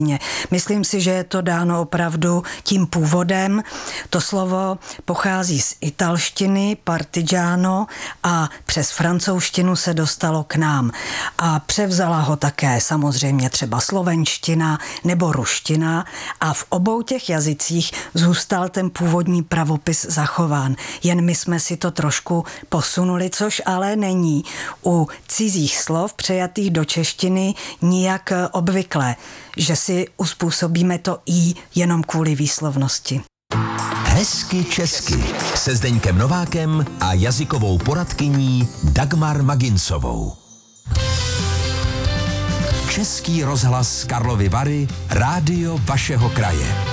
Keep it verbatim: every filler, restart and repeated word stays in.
Myslím si, že je to dáno opravdu tím původem. To slovo pochází z italštiny, partigiano, a přes francouzštinu se dostalo k nám. A převzala ho také samozřejmě třeba slovenština nebo ruština a v obou těch jazycích zůstal ten původní pravopis zachován. Jen my jsme si to trošku posunuli, což ale není u cizích slov přejatých do češtiny nijak obvyklé, že si uspůsobíme to i jenom kvůli výslovnosti. Hezky česky se Zdeňkem Novákem a jazykovou poradkyní Dagmar Maginsovou. Český rozhlas Karlovy Vary, rádio vašeho kraje.